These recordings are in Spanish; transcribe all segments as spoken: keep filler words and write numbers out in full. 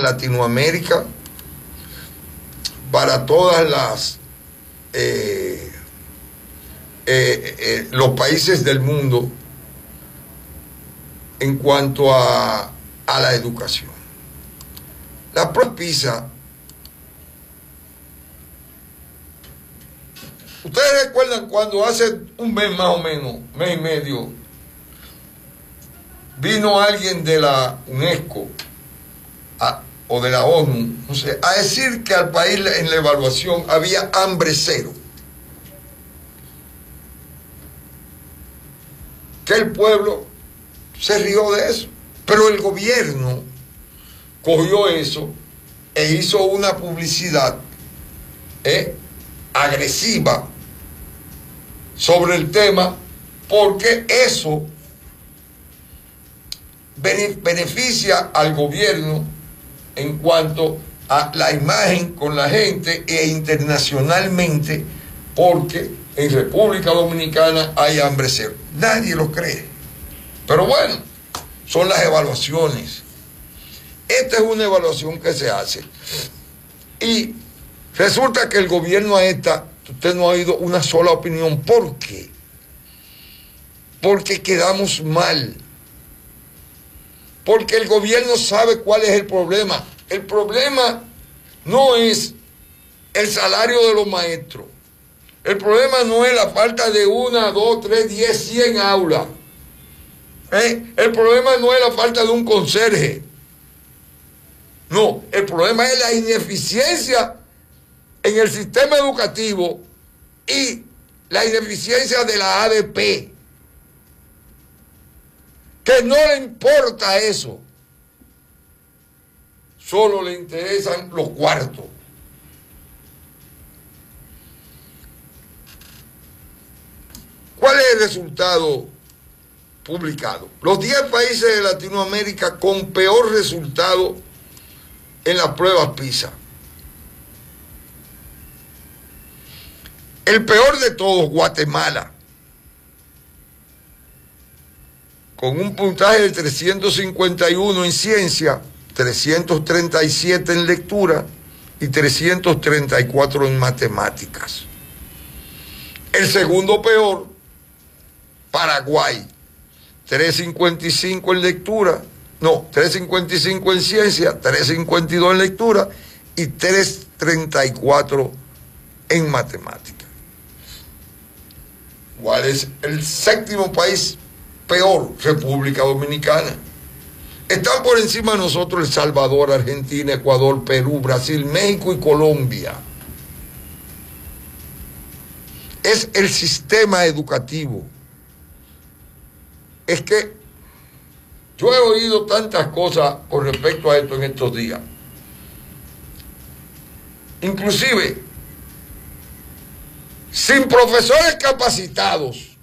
Latinoamérica, para todas las eh, eh, eh, los países del mundo en cuanto a, a la educación. La prueba PISA, ustedes recuerdan cuando hace un mes más o menos, mes y medio, vino alguien de la UNESCO a, o de la ONU, no sé, a decir que al país en la evaluación había hambre cero, que el pueblo se rió de eso, pero el gobierno cogió eso e hizo una publicidad eh, agresiva sobre el tema, porque eso beneficia al gobierno en cuanto a la imagen con la gente e internacionalmente, porque en República Dominicana hay hambre cero. Nadie lo cree. Pero bueno, son las evaluaciones. Esta es una evaluación que se hace. Y resulta que el gobierno a esta, usted no ha oído una sola opinión. ¿Por qué? Porque quedamos mal. Porque el gobierno sabe cuál es el problema. El problema no es el salario de los maestros. El problema no es la falta de una, dos, tres, diez, cien aulas. ¿Eh? El problema no es la falta de un conserje. No, el problema es la ineficiencia en el sistema educativo y la ineficiencia de la A D P. Que no le importa eso. Solo le interesan los cuartos. ¿Cuál es el resultado publicado? Los diez países de Latinoamérica con peor resultado en las pruebas PISA. El peor de todos, Guatemala, con un puntaje de trescientos cincuenta y uno en ciencia, trescientos treinta y siete en lectura y trescientos treinta y cuatro en matemáticas. El segundo peor, Paraguay, trescientos cincuenta y cinco en lectura, no, trescientos cincuenta y cinco en ciencia, trescientos cincuenta y dos en lectura y trescientos treinta y cuatro en matemáticas. ¿Cuál es el séptimo país peor? República Dominicana. Están por encima de nosotros El Salvador, Argentina, Ecuador, Perú, Brasil, México y Colombia. Es el sistema educativo. Es que yo he oído tantas cosas con respecto a esto en estos días. Inclusive, sin profesores capacitados,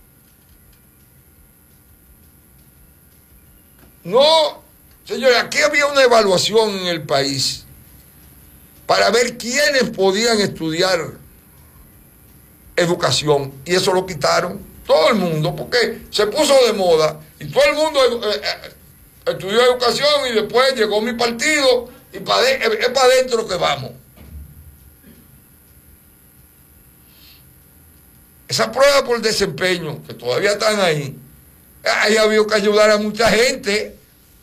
no, señores, aquí había una evaluación en el país para ver quiénes podían estudiar educación, y eso lo quitaron. Todo el mundo, porque se puso de moda y todo el mundo eh, eh, estudió educación y después llegó mi partido y pa de, es para adentro que vamos. Esa prueba por desempeño, que todavía están ahí, ahí había que ayudar a mucha gente.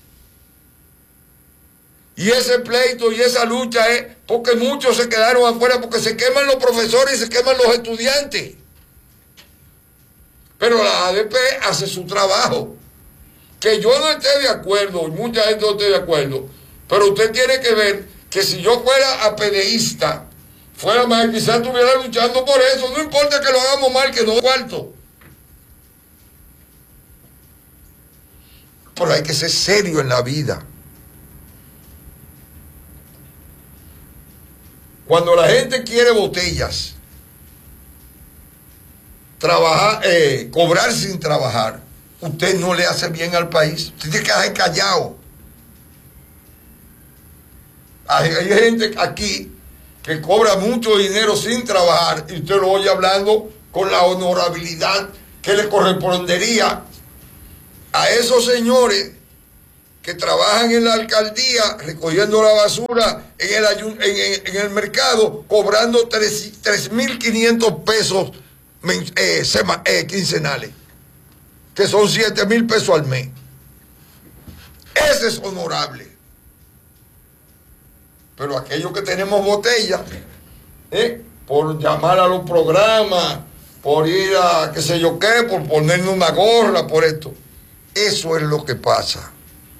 Y ese pleito y esa lucha es porque muchos se quedaron afuera, porque se queman los profesores y se queman los estudiantes. Pero la A D P hace su trabajo. Que yo no esté de acuerdo, y mucha gente no esté de acuerdo, pero usted tiene que ver que si yo fuera apedeísta, fuera más, quizás estuviera luchando por eso. No importa que lo hagamos mal, que no cuarto. Pero hay que ser serio en la vida. Cuando la gente quiere botellas, trabajar, eh, cobrar sin trabajar, usted no le hace bien al país. Usted tiene que quedar callado. Hay, hay gente aquí que cobra mucho dinero sin trabajar y usted lo oye hablando con la honorabilidad que le correspondería a esos señores que trabajan en la alcaldía recogiendo la basura en el, en, en, en el mercado, cobrando tres mil quinientos pesos eh, sema, eh, quincenales, que son siete mil pesos al mes. Ese es honorable. Pero aquellos que tenemos botellas, ¿eh? por llamar a los programas, por ir a qué sé yo qué, por ponerle una gorra, por esto. Eso es lo que pasa.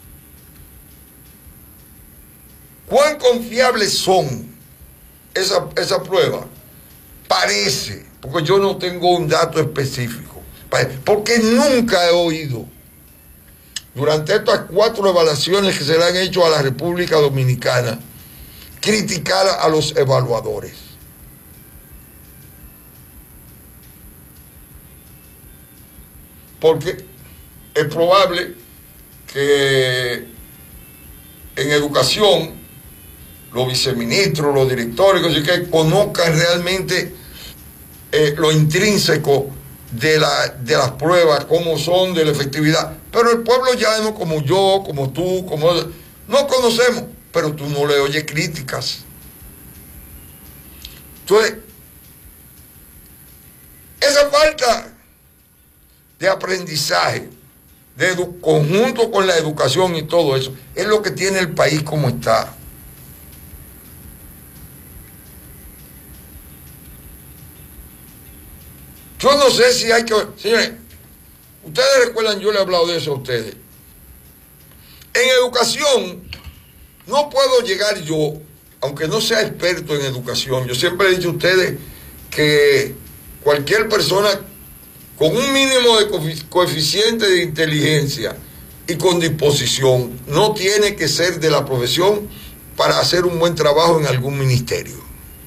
¿Cuán confiables son esas esa pruebas? Parece, porque yo no tengo un dato específico, porque nunca he oído, durante estas cuatro evaluaciones que se le han hecho a la República Dominicana, criticar a los evaluadores. Porque es probable que en educación los viceministros, los directores, que conozcan realmente eh, lo intrínseco de, la, de las pruebas, cómo son, de la efectividad. Pero el pueblo llano, como yo, como tú, como no conocemos, pero tú no le oyes críticas. Entonces, esa falta de aprendizaje, de conjunto con la educación y todo eso, es lo que tiene el país como está. Yo no sé si hay que... Señores, ustedes recuerdan, yo le he hablado de eso a ustedes. En educación, no puedo llegar yo, aunque no sea experto en educación, yo siempre he dicho a ustedes que cualquier persona con un mínimo de coeficiente de inteligencia y con disposición no tiene que ser de la profesión para hacer un buen trabajo en algún ministerio.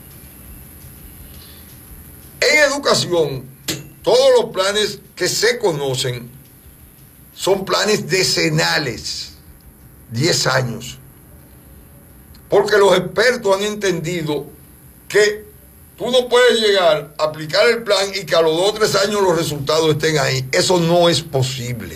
En educación, todos los planes que se conocen son planes decenales, diez años. Porque los expertos han entendido que tú no puedes llegar a aplicar el plan y que a los dos o tres años los resultados estén ahí. Eso no es posible.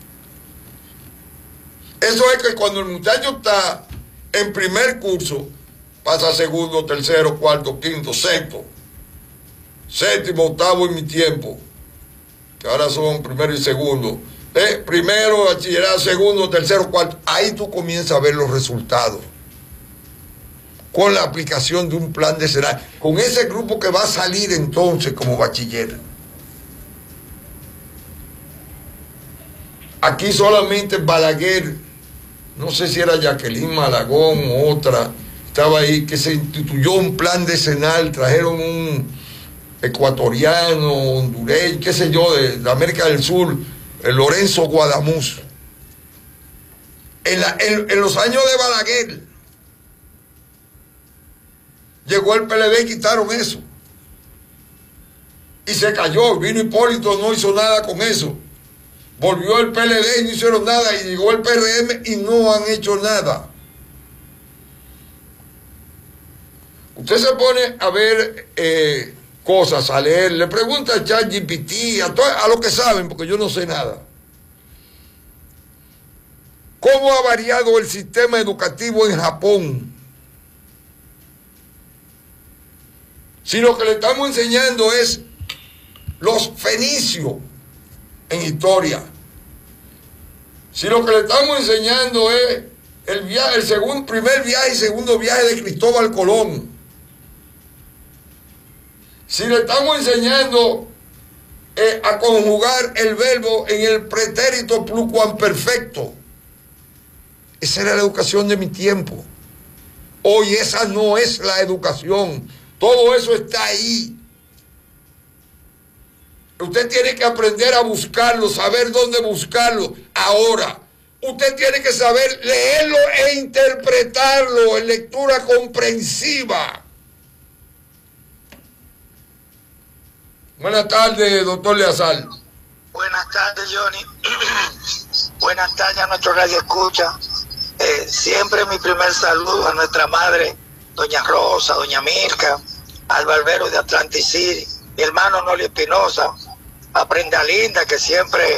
Eso es que cuando el muchacho está en primer curso, pasa a segundo, tercero, cuarto, quinto, sexto, séptimo, octavo en mi tiempo, que ahora son primero y segundo. Eh, primero, bachillerato, segundo, tercero, cuarto. Ahí tú comienzas a ver los resultados. Con la aplicación de un plan decenal, con ese grupo que va a salir entonces como bachiller. Aquí solamente Balaguer, no sé si era Jacqueline Malagón o otra, estaba ahí, que se instituyó un plan decenal, trajeron un ecuatoriano, hondureño, qué sé yo, de, de América del Sur, el Lorenzo Guadamuz. En, la, en, en los años de Balaguer, llegó el P L D y quitaron eso. Y se cayó. Vino Hipólito, no hizo nada con eso. Volvió el P L D y no hicieron nada. Y llegó el P R M y no han hecho nada. Usted se pone a ver eh, cosas, a leer. Le pregunta a ChatGPT, a, a lo que saben, porque yo no sé nada. ¿Cómo ha variado el sistema educativo en Japón? Si lo que le estamos enseñando es los fenicios en historia, si lo que le estamos enseñando es el, viaje, el segundo, primer viaje y segundo viaje de Cristóbal Colón, si le estamos enseñando eh, a conjugar el verbo en el pretérito plucuamperfecto, esa era la educación de mi tiempo. Hoy esa no es la educación. Todo eso está ahí. Usted tiene que aprender a buscarlo, saber dónde buscarlo. Ahora, usted tiene que saber leerlo e interpretarlo en lectura comprensiva. Buenas tardes, doctor Leazal. Buenas tardes, Johnny. Buenas tardes a nuestro radio escucha. Eh, siempre mi primer saludo a nuestra madre, doña Rosa, doña Mirka, al barbero de Atlantic City, mi hermano Noli Espinosa, a Prenda Linda, que siempre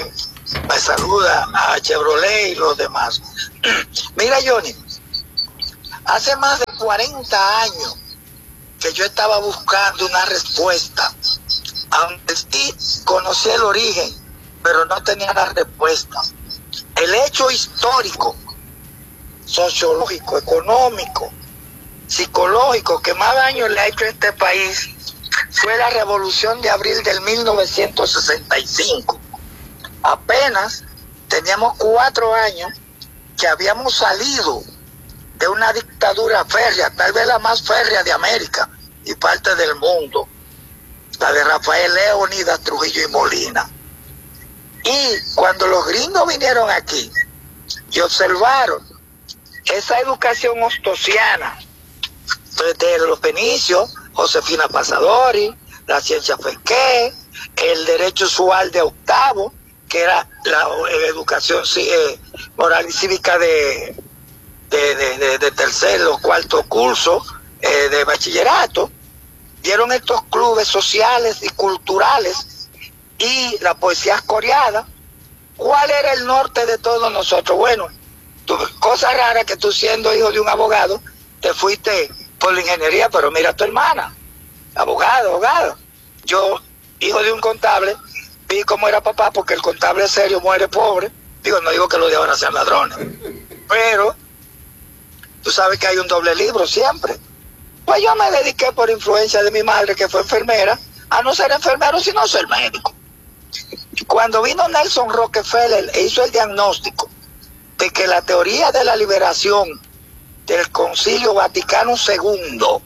me saluda, a Chevrolet y los demás. Mira, Johnny, hace más de cuarenta años que yo estaba buscando una respuesta, aunque sí conocí el origen, pero no tenía la respuesta. El hecho histórico, sociológico, económico, psicológico que más daño le ha hecho a este país fue la Revolución de Abril del mil novecientos sesenta y cinco. Apenas teníamos cuatro años que habíamos salido de una dictadura férrea, tal vez la más férrea de América y parte del mundo, la de Rafael Leónidas Trujillo y Molina. Y cuando los gringos vinieron aquí y observaron esa educación ostosiana desde los fenicios, Josefina Pasadori, la ciencia Fesqué, el derecho usual de octavo, que era la educación eh, moral y cívica de, de, de, de, de tercer o cuarto curso eh, de bachillerato, dieron estos clubes sociales y culturales y la poesía coreada. ¿Cuál era el norte de todos nosotros? Bueno, tu, cosa rara que tú siendo hijo de un abogado, te fuiste por la ingeniería, pero mira a tu hermana, abogado, abogado. Yo, hijo de un contable, vi cómo era papá, porque el contable serio muere pobre. Digo, no digo que los de ahora sean ladrones, pero tú sabes que hay un doble libro siempre. Pues yo me dediqué por influencia de mi madre, que fue enfermera, a no ser enfermero, sino ser médico. Cuando vino Nelson Rockefeller e hizo el diagnóstico de que la teoría de la liberación del Concilio Vaticano segundo,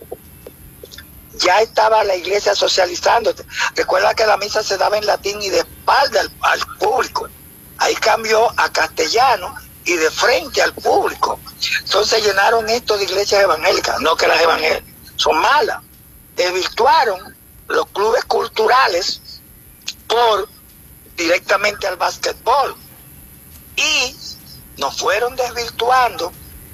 ya estaba la iglesia socializando. Recuerda que la misa se daba en latín y de espalda al, al público. Ahí cambió a castellano y de frente al público. Entonces llenaron esto de iglesias evangélicas. No que las evangélicas son malas. Desvirtuaron los clubes culturales por directamente al básquetbol. Y nos fueron desvirtuando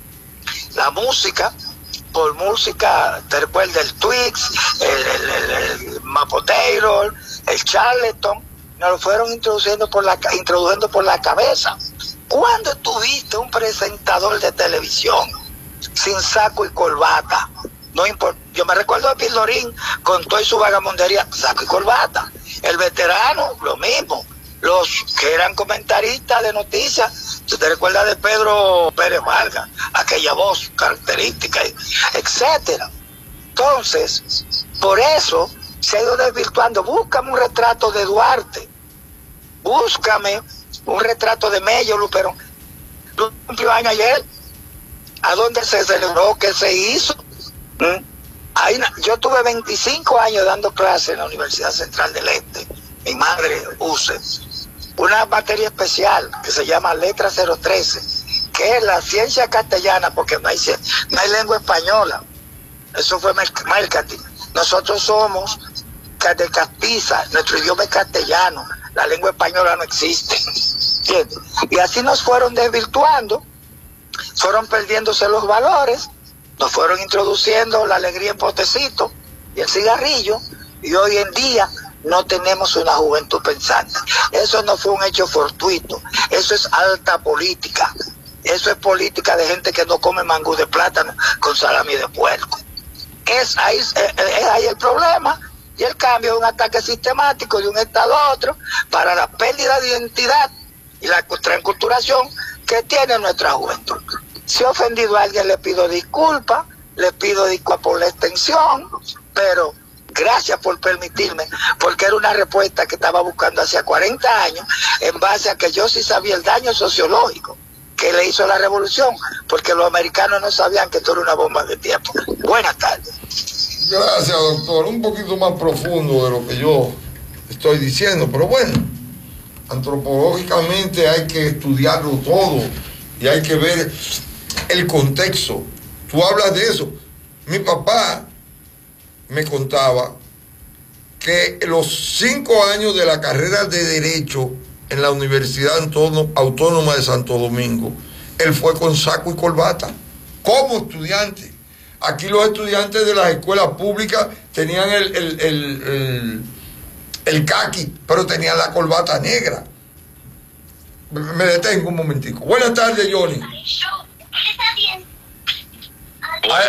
la música por música, te recuerdas, el Twix, el, el, el, el Mapo Taylor, el Charleston, nos lo fueron introduciendo por la, introduciendo por la cabeza. ¿Cuándo tuviste un presentador de televisión sin saco y corbata? No importa. Yo me recuerdo de Pilorín con toda su vagamundería, saco y corbata. El veterano, lo mismo. Los que eran comentaristas de noticias, ¿tú te recuerdas de Pedro Pérez Vargas? Aquella voz característica, etcétera. Entonces, por eso se ha ido desvirtuando. Búscame un retrato de Duarte, búscame un retrato de Mello, Luperón. Cumplió año ayer. ¿A dónde se celebró? ¿Qué se hizo? ¿Mm? Ahí, yo tuve veinticinco años dando clases en la Universidad Central del Este. Mi madre use una materia especial que se llama Letra cero trece, que es la ciencia castellana, porque no hay, no hay lengua española. Eso fue marketing. Nosotros somos de Caspiza, nuestro idioma es castellano, la lengua española no existe. ¿Entiendes? Y así nos fueron desvirtuando, fueron perdiéndose los valores, nos fueron introduciendo la alegría en potecito y el cigarrillo, y hoy en día no tenemos una juventud pensante. Eso no fue un hecho fortuito, eso es alta política, eso es política de gente que no come mangú de plátano con salami de puerco. Es ahí, es, es ahí el problema, y el cambio es un ataque sistemático de un estado a otro para la pérdida de identidad y la transculturación que tiene nuestra juventud. Si he ofendido a alguien, le pido disculpas, le pido disculpas por la extensión, pero gracias por permitirme, porque era una respuesta que estaba buscando hace cuarenta años, en base a que yo sí sabía el daño sociológico que le hizo la revolución, porque los americanos no sabían que esto era una bomba de tiempo. Buenas tardes. Gracias, doctor. Un poquito más profundo de lo que yo estoy diciendo, pero bueno, antropológicamente hay que estudiarlo todo y hay que ver el contexto. Tú hablas de eso. Mi papá me contaba que los cinco años de la carrera de Derecho en la Universidad Autónoma de Santo Domingo, él fue con saco y corbata, como estudiante. Aquí los estudiantes de las escuelas públicas tenían el, el, el, el, el caqui, pero tenían la corbata negra. Me detengo un momentico. Buenas tardes, Johnny.